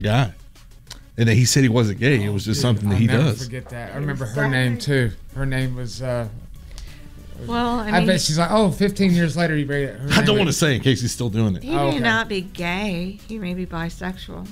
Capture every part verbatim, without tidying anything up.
guy. And he said he wasn't gay. It was just something that he I'll never does. Forget that. I remember her name too. Her name was. Uh, well, I, I mean, bet she's like, oh, fifteen years later, you read it. Her I don't name want to was- say in case he's still doing it. he Oh, may okay. not be gay. He may be bisexual.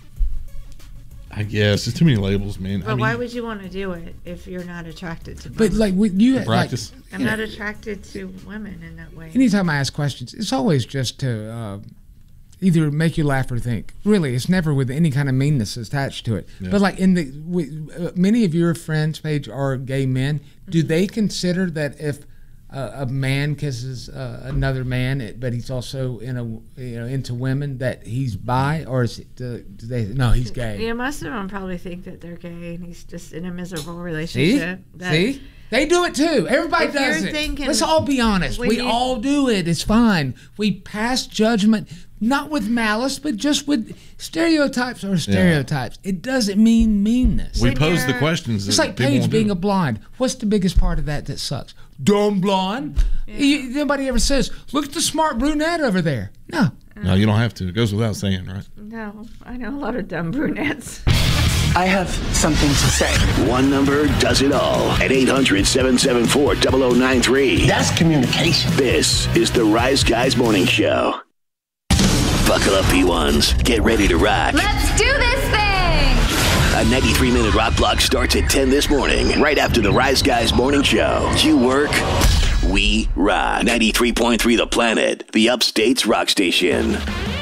I guess there's too many labels, man. But I mean, why would you want to do it if you're not attracted to? But both? like with you, like, practice. I'm not attracted to women in that way. anytime I ask questions, it's always just to uh, either make you laugh or think. Really, it's never with any kind of meanness attached to it. Yeah. But like in the we, uh, many of your friends, Paige, are gay men. Do they consider that if uh, a man kisses uh, another man, it- but he's also in a you know into women, that he's bi, or is it, uh, do they? No, he's gay. Yeah, most of them probably think that they're gay, and he's just in a miserable See, relationship. That- see. They do it too. Everybody If does you're it. thinking Let's all be honest. we We need- all do it. It's fine. We pass judgment, not with malice, but just with stereotypes or stereotypes. It doesn't mean meanness. we When pose the you're- questions. It's that like people Paige won't do. being a blonde. What's the biggest part of that that sucks? Dumb blonde. You, nobody ever says, look at the smart brunette over there. No. No, you don't have to. It goes without saying, right? No, I know a lot of dumb brunettes. I have something to say. One number does it all at eight hundred, seven seven four, zero zero nine three. That's communication. This is the Rise Guys Morning Show. Buckle up, P ones. Get ready to rock. Let's do this thing! A ninety-three minute rock block starts at ten this morning, right after the Rise Guys Morning Show. You work, we rock. ninety-three point three The Planet, the upstate's rock station.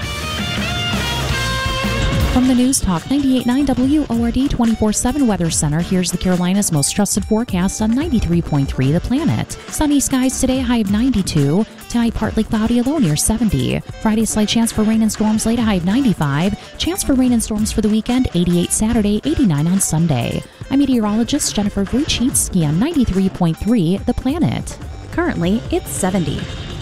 From the News Talk ninety-eight point nine W O R D twenty-four seven Weather Center, here's the Carolinas' most trusted forecast on ninety-three point three The Planet. Sunny skies today, high of ninety-two. Tonight, partly cloudy, a low near seventy. Friday, slight chance for rain and storms late, a high of ninety-five. Chance for rain and storms for the weekend, eighty-eight Saturday, eighty-nine on Sunday. I'm meteorologist Jennifer Vruchitsky on ninety-three point three The Planet. Currently, it's seventy.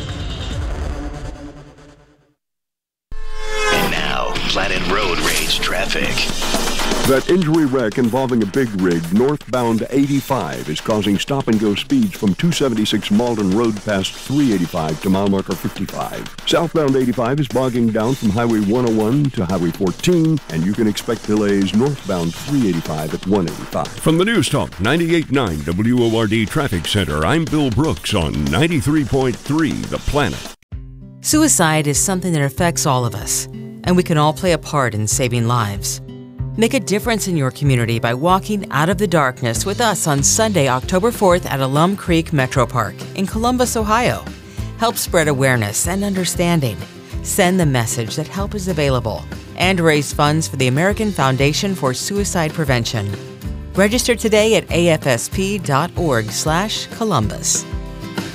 And now, Planet Road Rage traffic. That injury wreck involving a big rig northbound eighty-five is causing stop-and-go speeds from two seventy-six Malden Road past three eighty-five to mile marker fifty-five. Southbound eighty-five is bogging down from Highway one oh one to Highway fourteen, and you can expect delays northbound three eighty-five at one eighty-five. From the News Talk ninety-eight point nine W O R D Traffic Center, I'm Bill Brooks on ninety-three point three The Planet. Suicide is something that affects all of us, and we can all play a part in saving lives. Make a difference in your community by walking out of the darkness with us on Sunday, October fourth at Alum Creek Metro Park in Columbus, Ohio. Help spread awareness and understanding. Send the message that help is available and raise funds for the American Foundation for Suicide Prevention. Register today at A F S P dot org slash Columbus.